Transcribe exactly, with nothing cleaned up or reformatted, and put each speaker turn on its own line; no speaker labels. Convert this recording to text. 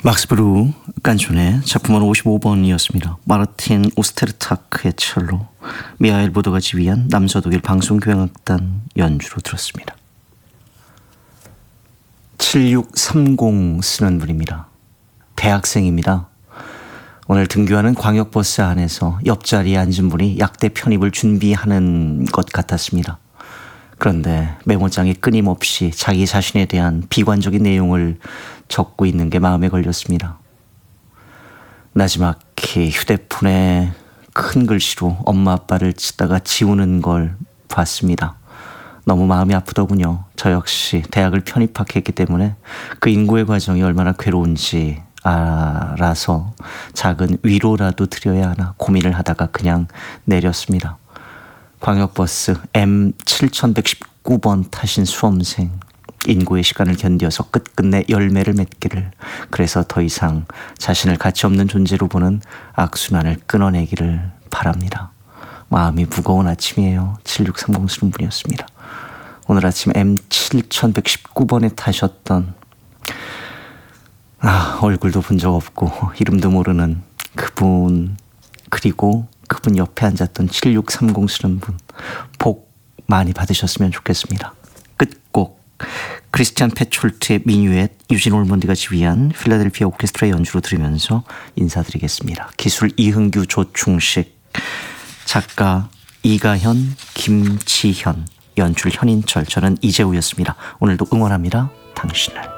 막스 브루 깐촌의 작품은 오십오 번이었습니다. 마르틴 오스테르타크의 첼로, 미하엘 보더가 지휘한 남서독일 방송교향악단 연주로 들었습니다. 칠육삼공 쓰는 분입니다. 대학생입니다. 오늘 등교하는 광역버스 안에서 옆자리에 앉은 분이 약대 편입을 준비하는 것 같았습니다. 그런데 메모장에 끊임없이 자기 자신에 대한 비관적인 내용을 적고 있는 게 마음에 걸렸습니다. 나지막히 휴대폰에 큰 글씨로 엄마 아빠를 치다가 지우는 걸 봤습니다. 너무 마음이 아프더군요. 저 역시 대학을 편입학했기 때문에 그 인고의 과정이 얼마나 괴로운지 알아서 작은 위로라도 드려야 하나 고민을 하다가 그냥 내렸습니다. 광역버스 엠 칠천백십구 번 타신 수험생, 인고의 시간을 견뎌서 끝끝내 열매를 맺기를, 그래서 더 이상 자신을 가치 없는 존재로 보는 악순환을 끊어내기를 바랍니다. 마음이 무거운 아침이에요. 칠육삼공 쓰는 분이었습니다. 오늘 아침 엠 칠천백십구 번에 타셨던, 아, 얼굴도 본 적 없고 이름도 모르는 그분, 그리고 그분 옆에 앉았던 칠육삼공 쓰는 분, 복 많이 받으셨으면 좋겠습니다. 끝곡 크리스티안 페촐트의 미뉴엣, 유진 올몬드가 지휘한 필라델피아 오케스트라 연주로 들으면서 인사드리겠습니다. 기술 이흥규, 조충식, 작가 이가현, 김지현, 연출 현인철, 저는 이재우였습니다. 오늘도 응원합니다. 당신을.